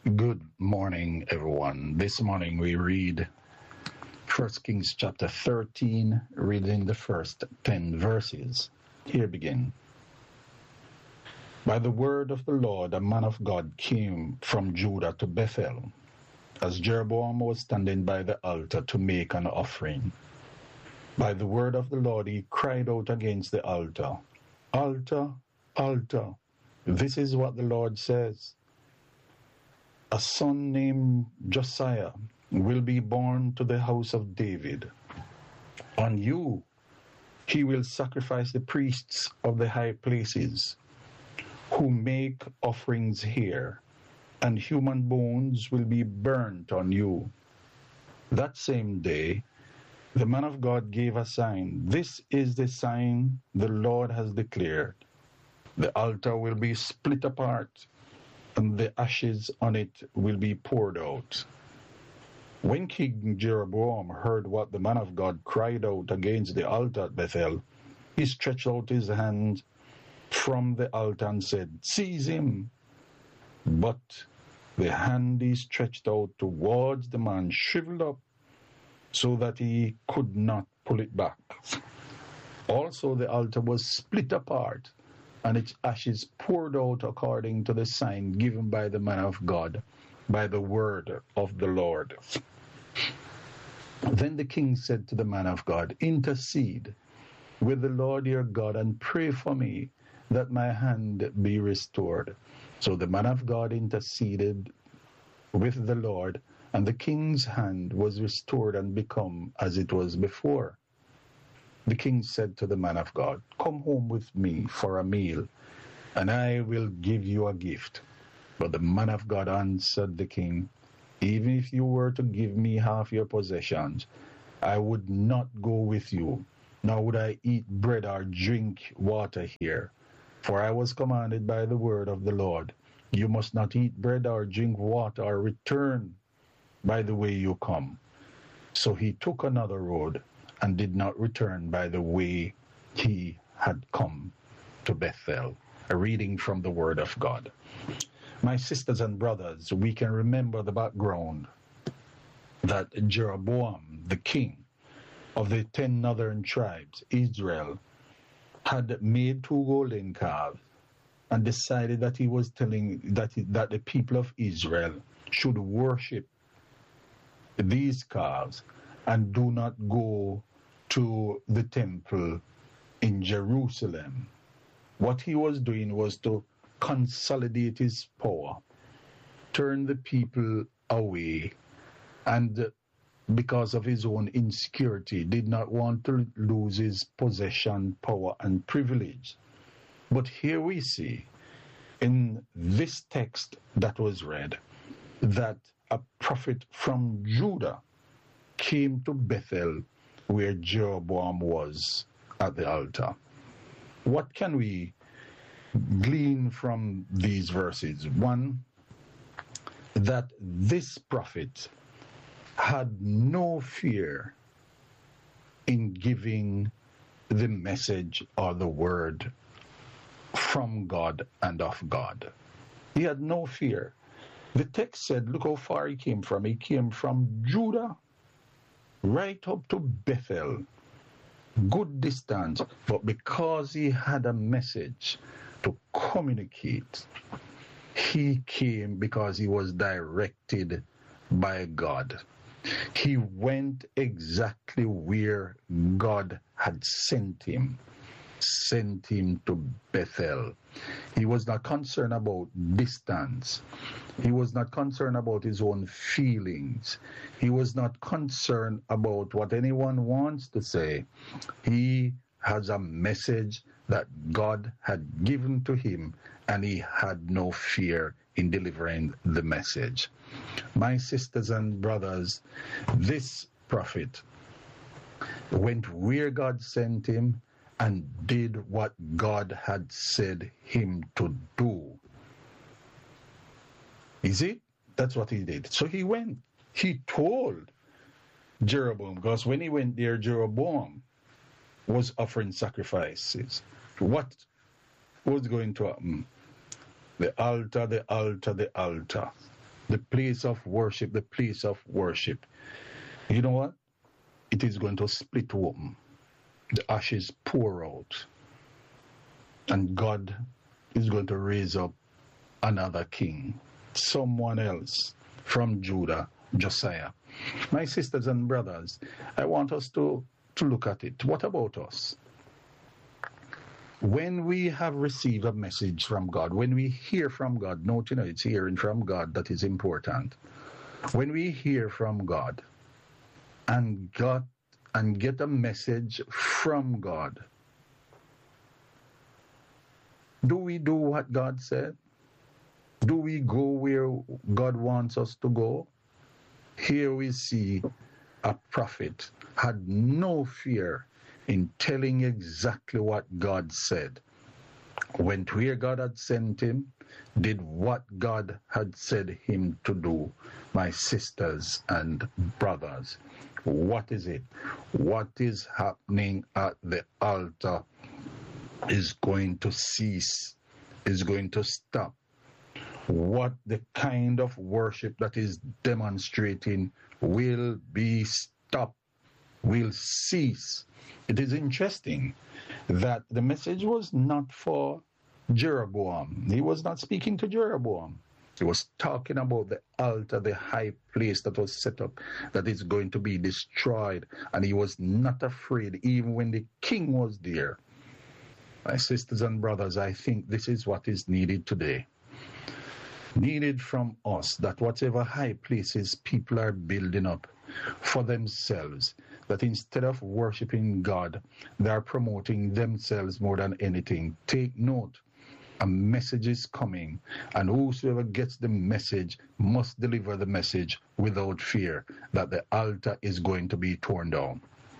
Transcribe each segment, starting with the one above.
Good morning, everyone. This morning we read 1 Kings chapter 13, reading the first 10 verses. Here begin. By the word of the Lord, a man of God came from Judah to Bethel, as Jeroboam was standing by the altar to make an offering. By the word of the Lord, he cried out against the altar, "Altar, altar, this is what the Lord says. A son named Josiah will be born to the house of David. On you he will sacrifice the priests of the high places, who make offerings here, and human bones will be burnt on you." That same day, the man of God gave a sign. "This is the sign the Lord has declared. The altar will be split apart, and the ashes on it will be poured out." When King Jeroboam heard what the man of God cried out against the altar at Bethel, he stretched out his hand from the altar and said, "Seize him." But the hand he stretched out towards the man shriveled up so that he could not pull it back. Also the altar was split apart, and its ashes poured out according to the sign given by the man of God, by the word of the Lord. Then the king said to the man of God, "Intercede with the Lord your God and pray for me, that my hand be restored." So the man of God interceded with the Lord, and the king's hand was restored and become as it was before. The king said to the man of God, "Come home with me for a meal, and I will give you a gift." But the man of God answered the king, "Even if you were to give me half your possessions, I would not go with you, nor would I eat bread or drink water here. For I was commanded by the word of the Lord, you must not eat bread or drink water or return by the way you come." So he took another road and did not return by the way he had come to Bethel. A reading from the Word of God. My sisters and brothers, we can remember the background that Jeroboam, the king of the 10 northern tribes, Israel, had made 2 golden calves and decided that he was telling that the people of Israel should worship these calves and do not go to the temple in Jerusalem. What he was doing was to consolidate his power, turn the people away, and because of his own insecurity, did not want to lose his possession, power, and privilege. But here we see in this text that was read that a prophet from Judah came to Bethel where Jeroboam was at the altar. What can we glean from these verses? One, that this prophet had no fear in giving the message or the word from God and of God. He had no fear. The text said, look how far he came from. He came from Judah right up to Bethel. Good distance, but because he had a message to communicate, he came because he was directed by God. He went exactly where God had sent him to Bethel. He was not concerned about distance. He was not concerned about his own feelings. He was not concerned about what anyone wants to say. He has a message that God had given to him, and he had no fear in delivering the message. My sisters and brothers, this prophet went where God sent him and did what God had said him to do. You see? That's what he did. So he went. He told Jeroboam, because when he went there, Jeroboam was offering sacrifices. What was going to happen? The altar, the altar, the altar. the place of worship, the place of worship. You know what? It is going to split open. The ashes pour out. And God is going to raise up another king, someone else from Judah, Josiah. My sisters and brothers, I want us to look at it. What about us? When we have received a message from God, when we hear from God, note, it's hearing from God that is important. When we hear from God and get a message from God, do we do what God said? Do we go where God wants us to go? Here we see a prophet had no fear in telling exactly what God said. Went where God had sent him, did what God had said him to do. My sisters and brothers, what is it? What is happening at the altar is going to cease, is going to stop. What the kind of worship that is demonstrating will be stopped, will cease. It is interesting that the message was not for Jeroboam. He was not speaking to Jeroboam. He was talking about the altar, the high place that was set up, that is going to be destroyed. And he was not afraid, even when the king was there. My sisters and brothers, I think this is what is needed today. Needed from us, that whatever high places people are building up for themselves, that instead of worshiping God, they are promoting themselves more than anything. Take note, a message is coming, and whosoever gets the message must deliver the message without fear that the altar is going to be torn down.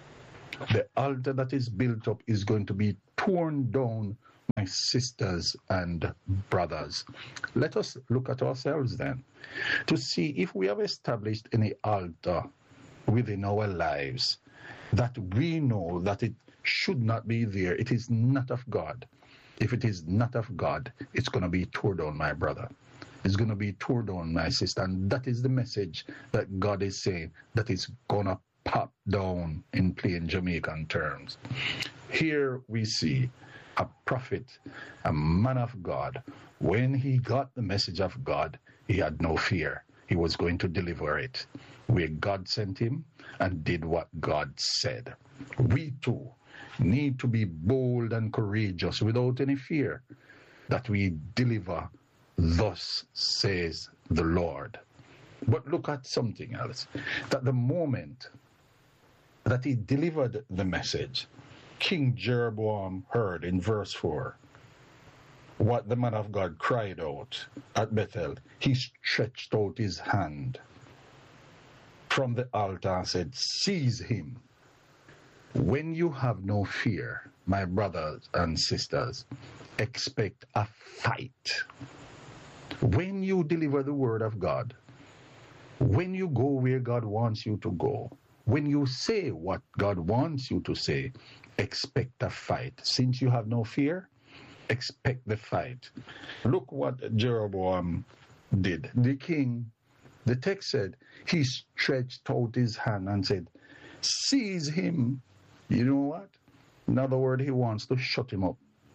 The altar that is built up is going to be torn down, my sisters and brothers. Let us look at ourselves then to see if we have established any altar within our lives that we know that it should not be there. It is not of God. If it is not of God, it's going to be torn down, my brother. It's going to be torn down, my sister. And that is the message that God is saying, that is going to pop down in plain Jamaican terms. Here we see a prophet, a man of God. When he got the message of God, he had no fear. He was going to deliver it where God sent him and did what God said. We too need to be bold and courageous without any fear, that we deliver, thus says the Lord. But look at something else, that the moment that he delivered the message, King Jeroboam heard in verse 4 what the man of God cried out at Bethel. He stretched out his hand from the altar and said, "Seize him." When you have no fear, my brothers and sisters, expect a fight. When you deliver the word of God, when you go where God wants you to go, when you say what God wants you to say, expect a fight. Since you have no fear, expect the fight. Look what Jeroboam did. The king, the text said, he stretched out his hand and said, "Seize him." You know what? In other words, he wants to shut him up.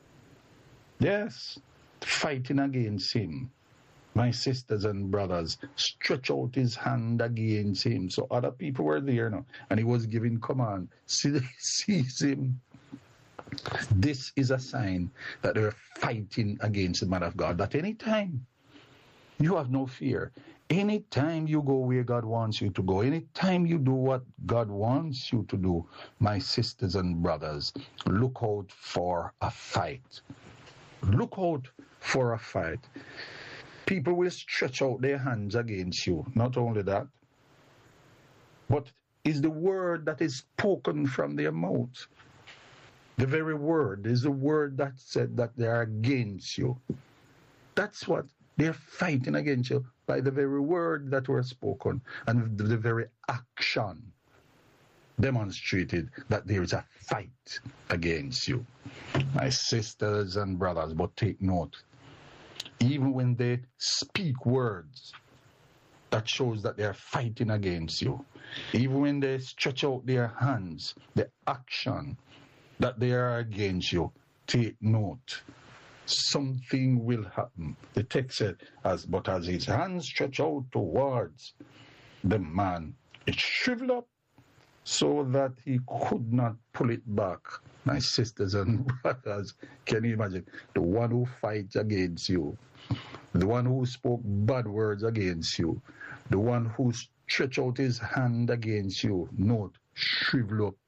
Yes, fighting against him. My sisters and brothers, stretch out his hand against him. So other people were there now, and he was giving command, seize him. This is a sign that they're fighting against the man of God. That any time you have no fear, any time you go where God wants you to go, any time you do what God wants you to do, my sisters and brothers, look out for a fight. Look out for a fight. People will stretch out their hands against you. Not only that, but is the word that is spoken from their mouth. The very word is the word that said that they are against you. That's what they're fighting against you, by the very word that were spoken and the very action demonstrated that there is a fight against you. My sisters and brothers, but take note, even when they speak words, that shows that they are fighting against you. Even when they stretch out their hands, the action that they are against you, take note. Something will happen. The text said, but as his hands stretch out towards the man, it shriveled up so that he could not pull it back. My sisters and brothers, can you imagine? The one who fights against you, the one who spoke bad words against you, the one who stretched out his hand against you, note, shrivel up.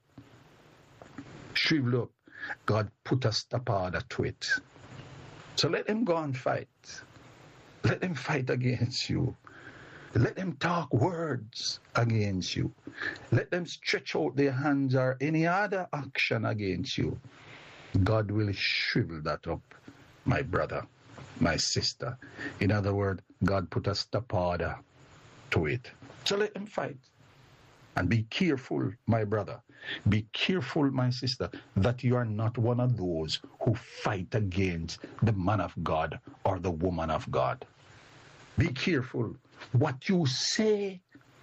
Shrivel up. God put a stop order to it. So let them go and fight. Let them fight against you. Let them talk words against you. Let them stretch out their hands or any other action against you. God will shrivel that up, my brother, my sister. In other words, God put a stop order to it. So let them fight. And be careful, my brother. Be careful, my sister, that you are not one of those who fight against the man of God or the woman of God. Be careful what you say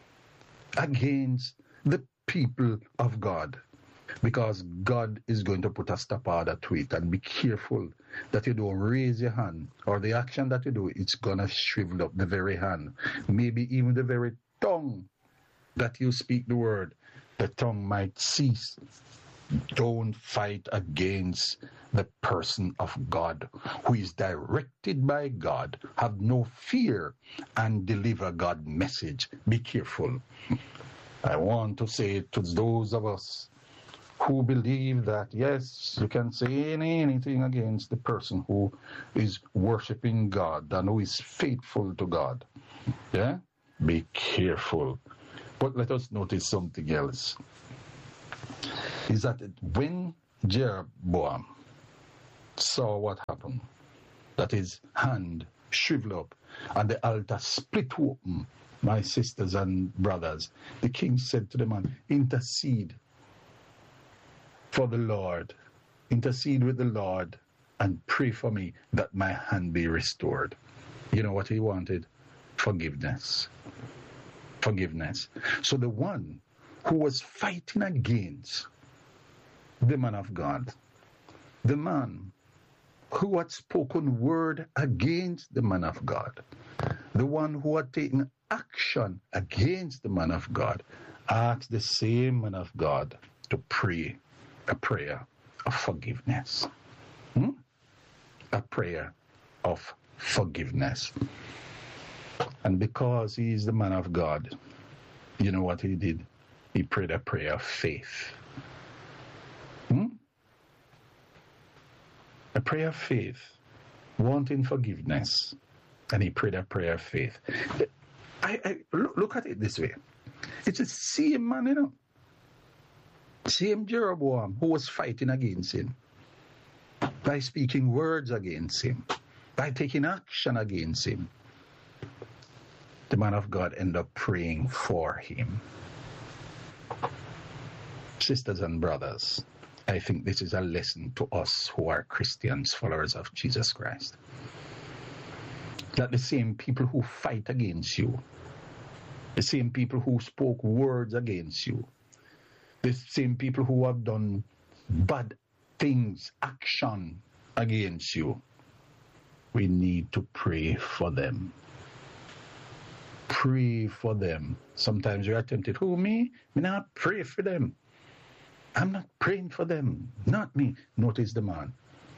against the people of God, because God is going to put a stop order to it. And be careful that you don't raise your hand, or the action that you do, it's going to shrivel up the very hand, maybe even the very tongue that you speak the word, the tongue might cease. Don't fight against the person of God who is directed by God. Have no fear and deliver God's message. Be careful. I want to say to those of us who believe that, yes, you can say anything against the person who is worshiping God and who is faithful to God. Yeah? Be careful. But let us notice something else. Is that when Jeroboam saw what happened, that his hand shriveled up and the altar split open, my sisters and brothers, the king said to the man, intercede for the Lord, intercede with the Lord and pray for me that my hand be restored. You know what he wanted? Forgiveness. Forgiveness. So the one who was fighting against the man of God, the man who had spoken word against the man of God, the one who had taken action against the man of God, asked the same man of God to pray a prayer of forgiveness. A prayer of forgiveness. And because he is the man of God, you know what he did? He prayed a prayer of faith. A prayer of faith, wanting forgiveness. And he prayed a prayer of faith. I look at it this way. It's the same man, you know. Same Jeroboam who was fighting against him. By speaking words against him. By taking action against him. The man of God ended up praying for him. Sisters and brothers, I think this is a lesson to us who are Christians, followers of Jesus Christ. That the same people who fight against you, the same people who spoke words against you, the same people who have done bad things, action against you, we need to pray for them. Pray for them. Sometimes you are tempted, who, me? Me not pray for them. I'm not praying for them. Not me. Notice the man.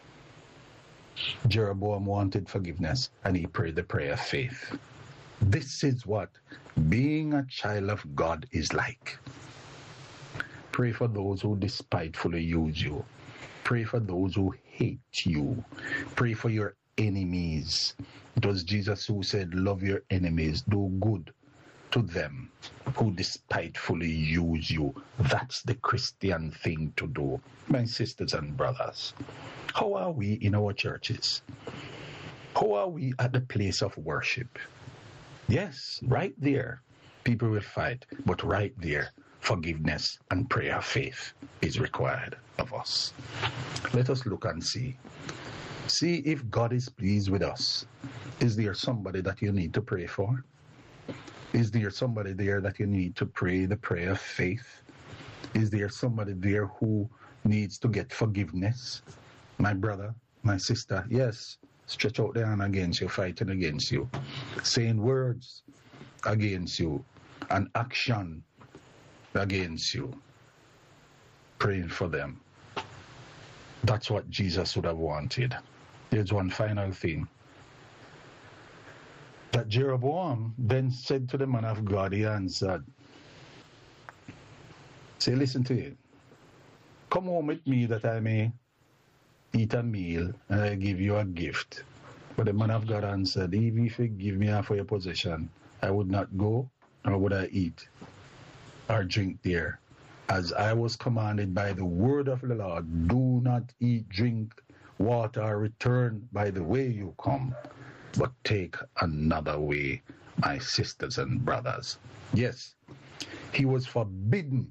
Jeroboam wanted forgiveness and he prayed the prayer of faith. This is what being a child of God is like. Pray for those who despitefully use you. Pray for those who hate you. Pray for your enemies. It was Jesus who said, love your enemies, do good to them who despitefully use you. That's the Christian thing to do. My sisters and brothers, how are we in our churches? How are we at the place of worship? Yes, right there, people will fight, but right there, forgiveness and prayer of faith is required of us. Let us look and see. See if God is pleased with us. Is there somebody that you need to pray for? Is there somebody there that you need to pray the prayer of faith? Is there somebody there who needs to get forgiveness? My brother, my sister, yes, stretch out the hand against you, fighting against you, saying words against you, and action against you, praying for them. That's what Jesus would have wanted. There's one final thing. That Jeroboam then said to the man of God, he answered, say, listen to it. Come home with me that I may eat a meal and I give you a gift. But the man of God answered, even if you give me half of your possession, I would not go, nor would I eat or drink there. As I was commanded by the word of the Lord, do not eat, drink, water, or return by the way you come, but take another way, my sisters and brothers. Yes, he was forbidden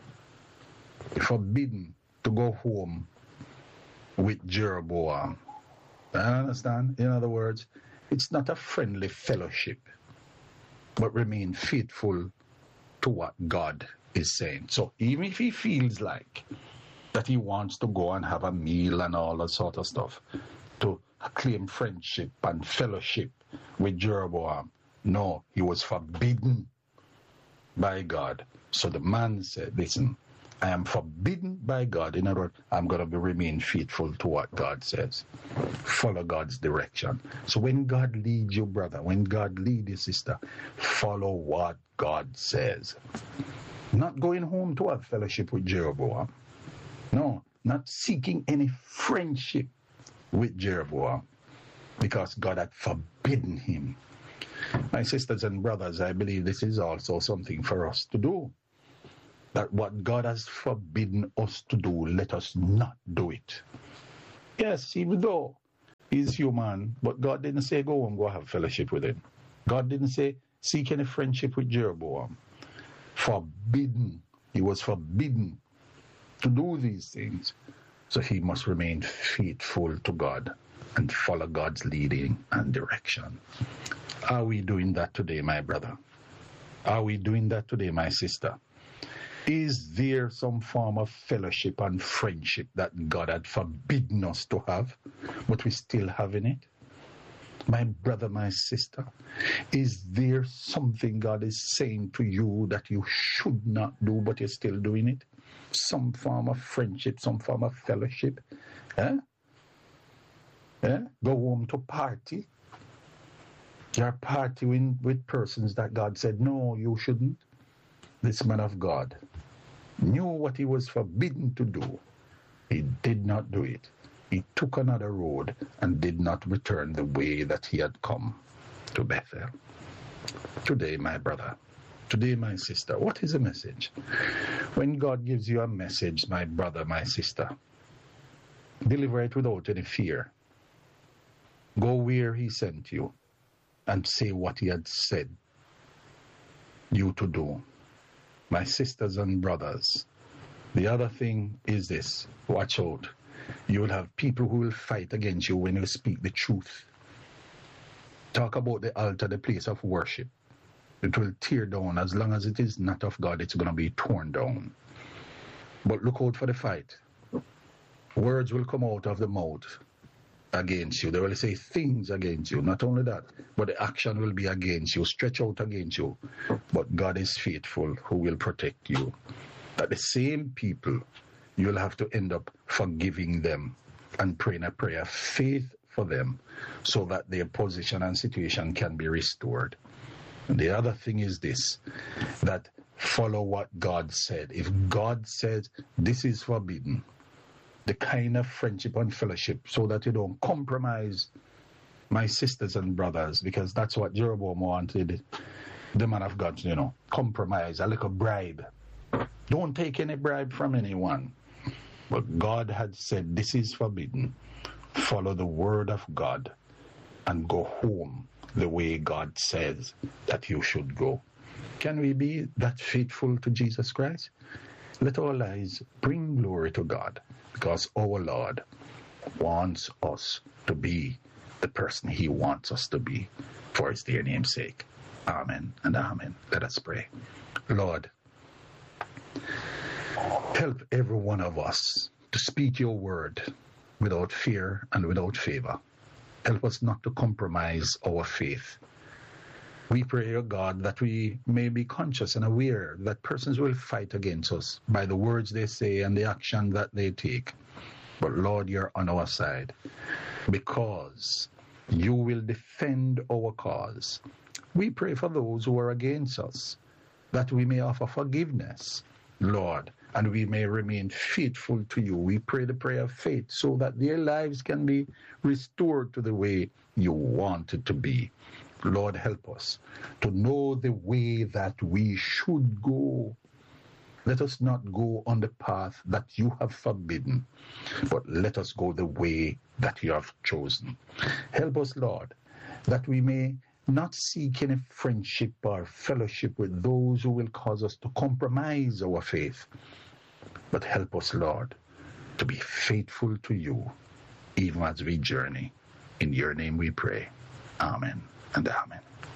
to go home with Jeroboam. I understand? In other words, it's not a friendly fellowship, but remain faithful to what God is saying. So even if he feels like that he wants to go and have a meal and all that sort of stuff to claim friendship and fellowship with Jeroboam, no, he was forbidden by God. So the man said, listen, I am forbidden by God. In other words, I'm going to remain faithful to what God says. Follow God's direction. So when God leads you, brother, when God leads you, sister, follow what God says. Not going home to have fellowship with Jeroboam. No, not seeking any friendship with Jeroboam, because God had forbidden him. My sisters and brothers, I believe this is also something for us to do. That what God has forbidden us to do, let us not do it. Yes, even though he's human, but God didn't say go and go have fellowship with him. God didn't say seek any friendship with Jeroboam. Forbidden. He was forbidden to do these things. So he must remain faithful to God and follow God's leading and direction. Are we doing that today, my brother? Are we doing that today, my sister? Is there some form of fellowship and friendship that God had forbidden us to have, but we still having it? My brother, my sister, is there something God is saying to you that you should not do, but you're still doing it? Some form of friendship, some form of fellowship? Go home to party. You're partying with persons that God said, no, you shouldn't. This man of God knew what he was forbidden to do. He did not do it. He took another road and did not return the way that he had come to Bethel. Today, my brother, today, my sister, what is the message? When God gives you a message, my brother, my sister, deliver it without any fear. Go where he sent you and say what he had said you to do. My sisters and brothers, the other thing is this, watch out. You will have people who will fight against you when you speak the truth. Talk about the altar, the place of worship. It will tear down. As long as it is not of God, it's going to be torn down. But look out for the fight. Words will come out of the mouth against you. They will say things against you. Not only that, but the action will be against you, stretch out against you. But God is faithful, who will protect you. That the same people, you'll have to end up forgiving them and praying a prayer of faith for them so that their position and situation can be restored. And the other thing is this, that follow what God said. If God says this is forbidden, the kind of friendship and fellowship, so that you don't compromise my sisters and brothers, because that's what Jeroboam wanted the man of God, compromise, a little bribe. Don't take any bribe from anyone. But God had said this is forbidden. Follow the word of God and go home the way God says that you should go. Can we be that faithful to Jesus Christ? Let our lives bring glory to God, because our Lord wants us to be the person he wants us to be for his dear name's sake. Amen and amen. Let us pray. Lord, help every one of us to speak your word without fear and without favor. Help us not to compromise our faith. We pray, O God, that we may be conscious and aware that persons will fight against us by the words they say and the action that they take. But Lord, you're on our side because you will defend our cause. We pray for those who are against us, that we may offer forgiveness, Lord, and we may remain faithful to you. We pray the prayer of faith so that their lives can be restored to the way you want it to be. Lord, help us to know the way that we should go. Let us not go on the path that you have forbidden, but let us go the way that you have chosen. Help us, Lord, that we may not seek any friendship or fellowship with those who will cause us to compromise our faith, but help us, Lord, to be faithful to you, even as we journey. In your name we pray. Amen and amen.